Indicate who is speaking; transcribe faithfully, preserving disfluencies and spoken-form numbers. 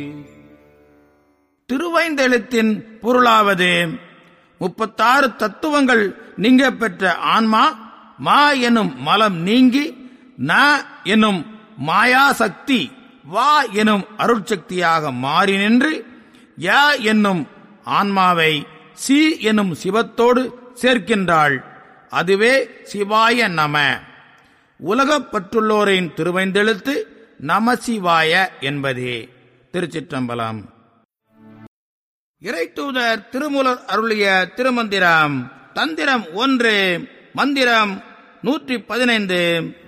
Speaker 1: திருவைந்தெழுத்தின் பொருளாவது முப்பத்தாறு தத்துவங்கள் நீங்க பெற்ற ஆன்மா மா எனும் மலம் நீங்கி ந எனும் மாயாசக்தி வா எனும் அருட்சக்தியாக மாறி நின்று ய என்னும் ஆன்மாவை சி எனும் சிவத்தோடு சேர்க்கின்றாள். அதுவே சிவாய நம. உலகப்பற்றுள்ளோரின் திருவைந்தெழுத்து நமசிவாய என்பதே. திருச்சிற்றம்பலம். இறைத்தூதர் திருமூலர் அருளிய திருமந்திரம். தந்திரம் ஒன்று. மந்திரம் நூற்றி பதினைந்து.